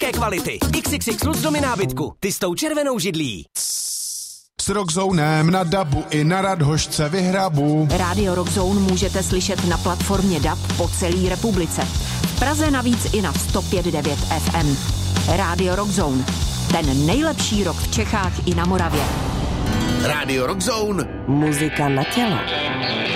české kvality. XXX Luxdomy nábytku. Ty s tou červenou židlí. S Rockzónem na dabu i na Radhošce vyhrabu. Radio Rockzone můžete slyšet na platformě DAB po celé republice. V Praze navíc i na 105.9 FM. Radio Rockzone. Ten nejlepší rock v Čechách i na Moravě. Radio Rockzone. Muzika na tělo.